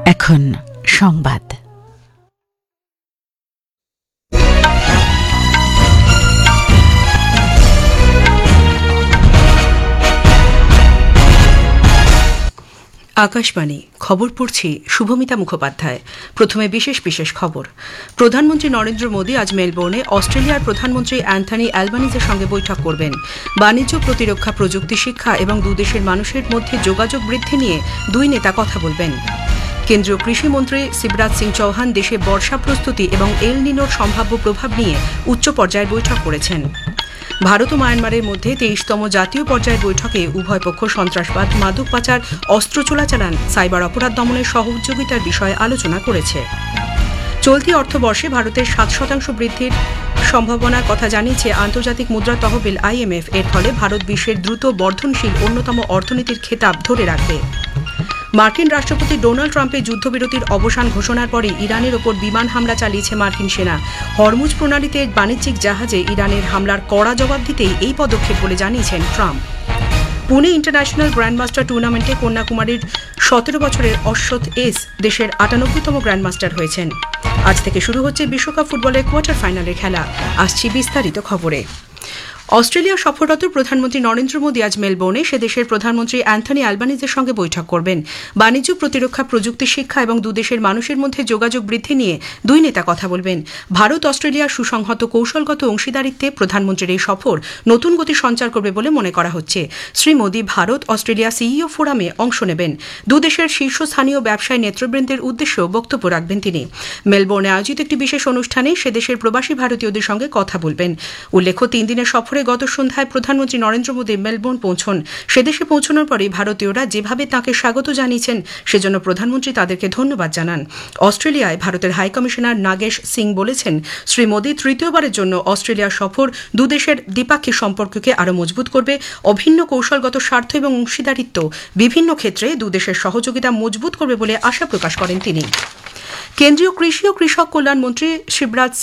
এখন সংবাদ। আকাশবাণী খবর পড়ছি শুভমিতা মুখোপাধ্যায়। প্রথমে বিশেষ বিশেষ খবর। প্রধানমন্ত্রী নরেন্দ্র মোদী আজ মেলবোর্নে অস্ট্রেলিয়ার প্রধানমন্ত্রী অ্যান্থনি অ্যালবানিজের সঙ্গে বৈঠক করবেন। বাণিজ্য, প্রতিরক্ষা, প্রযুক্তি, শিক্ষা এবং দুদেশের মানুষের মধ্যে যোগাযোগ বৃদ্ধি নিয়ে দুই নেতা কথা বলবেন। কেন্দ্রীয় কৃষিমন্ত্রী শিবরাজ সিং চৌহান দেশে বর্ষা প্রস্তুতি এবং এল নিনোর সম্ভাব্য প্রভাব নিয়ে উচ্চ পর্যায়ের বৈঠক করেছেন। ভারত ও মায়ানমারের মধ্যে 23তম জাতীয় পর্যায়ের বৈঠকে উভয় পক্ষ সন্ত্রাসবাদ, মাদক পাচার, অস্ত্র চোরাচালান, সাইবার অপরাধ দমনের সহযোগিতার বিষয়ে আলোচনা করেছে। চলতি অর্থবর্ষে ভারতের 7% বৃদ্ধির সম্ভাবনার কথা জানিয়েছে আন্তর্জাতিক মুদ্রা তহবিল IMF। এর ফলে ভারত বিশ্বের দ্রুত বর্ধনশীল অন্যতম অর্থনীতির খেতাব ধরে রাখবে। মার্কিন রাষ্ট্রপতি ডোনাল্ড ট্রাম্পের যুদ্ধবিরতির অবসান ঘোষণার পরে ইরানের ওপর বিমান হামলা চালিয়েছে মার্কিন সেনা। হরমুজ প্রণালীতে বাণিজ্যিক জাহাজে ইরানের হামলার কড়া জবাব দিতেই এই পদক্ষেপ বলে জানিয়েছেন ট্রাম্প। পুনে ইন্টারন্যাশনাল গ্র্যান্ডমাস্টার টুর্নামেন্টে কন্যাকুমারীর 17 বছরের অশ্বথ এস দেশের 98তম গ্র্যান্ডমাস্টার হয়েছেন। আজ থেকে শুরু হচ্ছে বিশ্বকাপ ফুটবলের কোয়ার্টার ফাইনালের খেলা। আসছি বিস্তারিত খবরে। অস্ট্রেলিয়া সফররত প্রধানমন্ত্রী নরেন্দ্র মোদী আজ মেলবোর্নে সে দেশের প্রধানমন্ত্রী অ্যান্থনি অ্যালবানিজের সঙ্গে বৈঠক করবেন। বাণিজ্য, প্রতিরক্ষা, প্রযুক্তি, শিক্ষা এবং দুদেশের মানুষের মধ্যে যোগাযোগ বৃদ্ধি নিয়ে দুই নেতা কথা বলবেন। ভারত অস্ট্রেলিয়ার সুসংহত কৌশলগত অংশীদারিত্বে প্রধানমন্ত্রীর এই সফর নতুন গতি সঞ্চার করবে বলে মনে করা হচ্ছে। শ্রী মোদী ভারত অস্ট্রেলিয়া সিইও ফোরামে অংশ নেবেন। দুদেশের শীর্ষস্থানীয় ব্যবসায়ী নেতৃবৃন্দের উদ্দেশ্যেও বক্তব্য রাখবেন তিনি। মেলবোর্নে আয়োজিত একটি বিশেষ অনুষ্ঠানে সে দেশের প্রবাসী ভারতীয়দের সঙ্গে কথা বলবেন। উল্লেখ্য, 3 দিনের সফরে গত সন্ধ্যায় প্রধানমন্ত্রী নরেন্দ্র মোদী মেলবোর্ন পৌঁছন। সেদেশে পৌঁছানোর পরে ভারতীয়রা যেভাবে তাঁকে স্বাগত জানিয়েছেন সেজন্য প্রধানমন্ত্রী তাদেরকে ধন্যবাদ জানান। অস্ট্রেলিয়ায় ভারতের হাইকমিশনার নাগেশ সিং বলেছেন, শ্রী মোদী তৃতীয়বারের জন্য অস্ট্রেলিয়া সফর দুদেশের দ্বিপাক্ষিক সম্পর্ককে আরও মজবুত করবে। অভিন্ন কৌশলগত স্বার্থ এবং অংশীদারিত্ব বিভিন্ন ক্ষেত্রে দুদেশের সহযোগিতা মজবুত করবে বলে আশা প্রকাশ করেন তিনি। কেন্দ্রীয় কৃষি ও কৃষক কল্যাণ মন্ত্রী শিবরাজ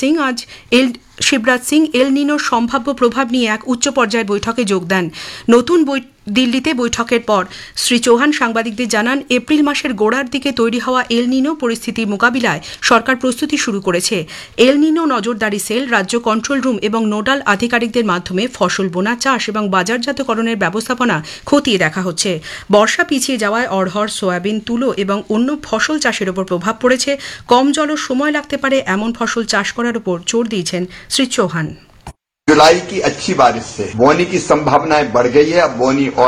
সিং এল নিনোর সম্ভাব্য প্রভাব নিয়ে এক উচ্চ পর্যায়ের বৈঠকে যোগ দেন। নতুন দিল্লিতে বৈঠকের পর শ্রী চৌহান সাংবাদিকদের জানান, এপ্রিল মাসের গোড়ার দিকে তৈরি হওয়া এল নিনো পরিস্থিতি মোকাবিলায় সরকার প্রস্তুতি শুরু করেছে। এল নিনো নজরদারি সেল, রাজ্য কন্ট্রোল রুম এবং নোডাল আধিকারিকদের মাধ্যমে ফসল বোনা, চাষ এবং বাজারজাতকরণের ব্যবস্থাপনা খতিয়ে দেখা হচ্ছে। বর্ষা পিছিয়ে যাওয়ায় অড়হর, সয়াবিন, তুলো এবং অন্য ফসল চাষের উপর প্রভাব পড়েছে। কম জল ও সময় লাগতে পারে এমন ফসল চাষ করার উপর জোর দিয়েছেন শ্রী চৌহান। जुलाई की अच्छी बारिश से बोनी की संभावनाएं बढ़ गई है। अब बोनी और